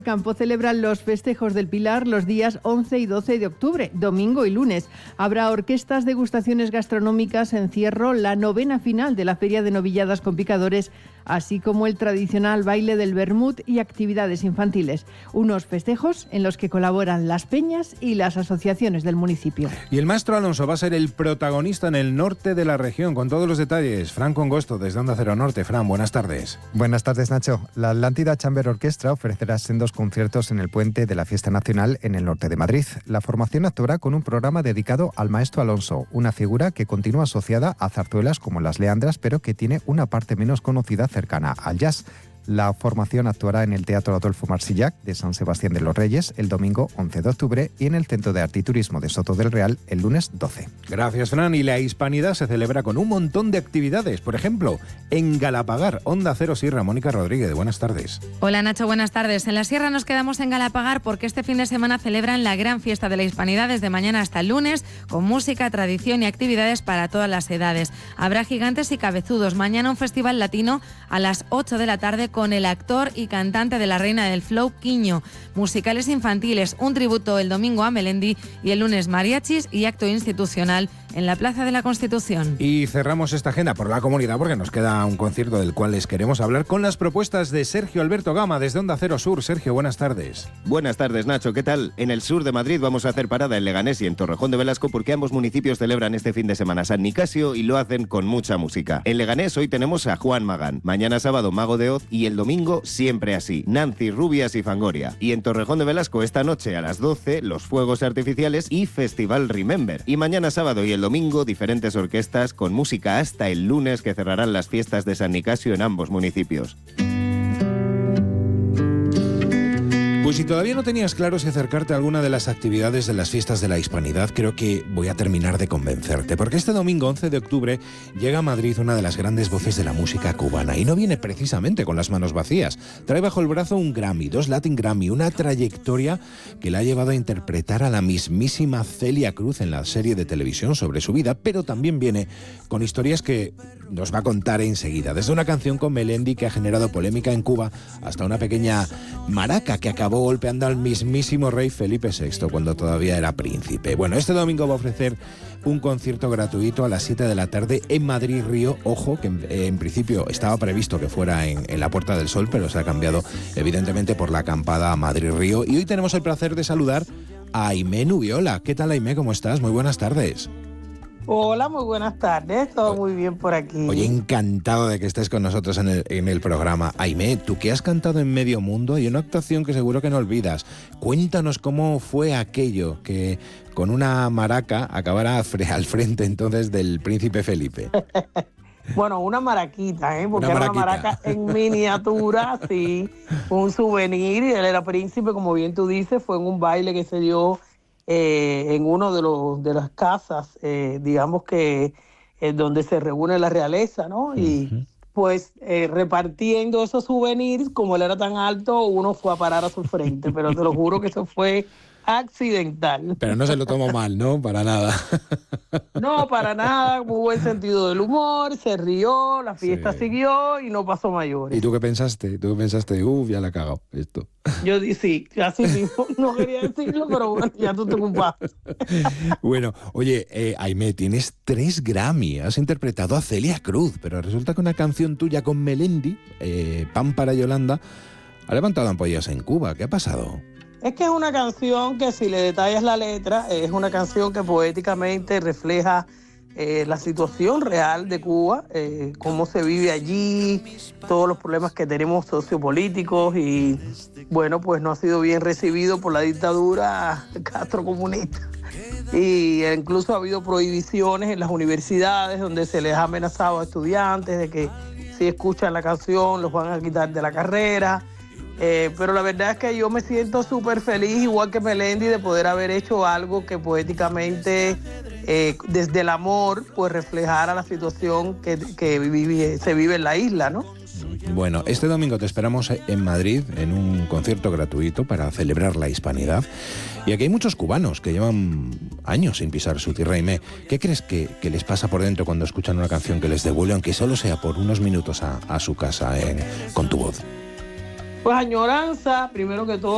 Campo celebran los festejos del Pilar los días 11 y 12 de octubre, domingo y lunes. Habrá orquestas, degustaciones gastronómicas, encierro, la novena final de la Feria de Novilladas con Picadores, así como el tradicional baile del vermut y actividades infantiles. Unos festejos en los que colaboran las peñas y las asociaciones del municipio. Y el maestro Alonso va a ser el protagonista en el norte de la región, con todos los detalles. Fran Congosto, desde Onda Cero Norte. Fran, buenas tardes. Buenas tardes, Nacho. La Atlántida Chamber Orchestra ofrecerá sendos conciertos en el puente de la Fiesta Nacional en el norte de Madrid. La formación actuará con un programa dedicado al maestro Alonso, una figura que continúa asociada a zarzuelas como Las Leandras, pero que tiene una parte menos conocida cercana al jazz. La formación actuará en el Teatro Adolfo Marsillac de San Sebastián de los Reyes el domingo 11 de octubre y en el Centro de Arte y Turismo de Soto del Real el lunes 12. Gracias, Fran. Y la Hispanidad se celebra con un montón de actividades. Por ejemplo, en Galapagar, Onda Cero Sierra. Mónica Rodríguez, buenas tardes. Hola, Nacho, buenas tardes. En la Sierra nos quedamos en Galapagar porque este fin de semana celebran la gran fiesta de la Hispanidad desde mañana hasta el lunes, con música, tradición y actividades para todas las edades. Habrá gigantes y cabezudos. Mañana un festival latino a las 8 de la tarde con el actor y cantante de la Reina del Flow, Quiño. Musicales infantiles, un tributo el domingo a Melendi y el lunes mariachis y acto institucional en la Plaza de la Constitución. Y cerramos esta agenda por la comunidad porque nos queda un concierto del cual les queremos hablar con las propuestas de Sergio Alberto Gama desde Onda Cero Sur. Sergio, buenas tardes. Buenas tardes, Nacho. ¿Qué tal? En el sur de Madrid vamos a hacer parada en Leganés y en Torrejón de Velasco porque ambos municipios celebran este fin de semana San Nicasio y lo hacen con mucha música. En Leganés hoy tenemos a Juan Magán, mañana sábado Mago de Oz y el domingo Siempre Así, Nancy, Rubias y Fangoria. Y en Torrejón de Velasco esta noche a las 12 los fuegos artificiales y Festival Remember. Y mañana sábado y el domingo diferentes orquestas con música hasta el lunes que cerrarán las fiestas de San Nicasio en ambos municipios. Pues si todavía no tenías claro si acercarte a alguna de las actividades de las fiestas de la Hispanidad, creo que voy a terminar de convencerte, porque este domingo 11 de octubre llega a Madrid una de las grandes voces de la música cubana, y no viene precisamente con las manos vacías. Trae bajo el brazo un Grammy, 2 Latin Grammy, una trayectoria que la ha llevado a interpretar a la mismísima Celia Cruz en la serie de televisión sobre su vida, pero también viene con historias que nos va a contar enseguida, desde una canción con Melendi que ha generado polémica en Cuba, hasta una pequeña maraca que acabó golpeando al mismísimo rey Felipe VI cuando todavía era príncipe. Bueno, este domingo va a ofrecer un concierto gratuito a las 7 de la tarde en Madrid Río. Ojo, que en principio estaba previsto que fuera en la Puerta del Sol, pero se ha cambiado evidentemente por la acampada a Madrid Río. Y hoy tenemos el placer de saludar a Aimé Nubiola. ¿Qué tal, Aimé? ¿Cómo estás? Muy buenas tardes. Hola, muy buenas tardes, todo muy bien por aquí. Oye, encantado de que estés con nosotros en el programa. Aimé, tú que has cantado en medio mundo, hay una actuación que seguro que no olvidas. Cuéntanos cómo fue aquello que con una maraca acabara al frente entonces del príncipe Felipe. Bueno, una maraquita, porque era una maraca en miniatura, sí, un souvenir, y él era príncipe, como bien tú dices, fue en un baile que se dio en uno de las casas, digamos que donde se reúne la realeza, ¿no? Y pues repartiendo esos souvenirs, como él era tan alto, uno fue a parar a su frente, pero te lo juro que eso fue accidental. Pero no se lo tomó mal, ¿no? Para nada. No, para nada, muy buen sentido del humor, se rió, la fiesta siguió y no pasó mayores. ¿Y tú qué pensaste? Ya la he cagado esto. Yo dije, sí, así mismo, no quería decirlo, pero bueno, ya tú te ocupaste. Bueno, oye, Aimé, tienes 3 Grammy, has interpretado a Celia Cruz, pero resulta que una canción tuya con Melendi, Pan para Yolanda, ha levantado ampollas en Cuba. ¿Qué ha pasado? Es que es una canción que, si le detallas la letra, es una canción que poéticamente refleja la situación real de Cuba, cómo se vive allí, todos los problemas que tenemos sociopolíticos, y bueno, pues no ha sido bien recibido por la dictadura castrocomunista. Y incluso ha habido prohibiciones en las universidades donde se les ha amenazado a estudiantes de que si escuchan la canción los van a quitar de la carrera. Pero la verdad es que yo me siento súper feliz, igual que Melendi, de poder haber hecho algo que poéticamente, desde el amor, pues reflejara la situación que se vive en la isla, ¿no? Bueno, este domingo te esperamos en Madrid en un concierto gratuito para celebrar la Hispanidad. Y aquí hay muchos cubanos que llevan años sin pisar su tierra. Aimé, ¿qué crees que les pasa por dentro cuando escuchan una canción que les devuelve, aunque solo sea por unos minutos, a su casa con tu voz? Pues añoranza, primero que todo.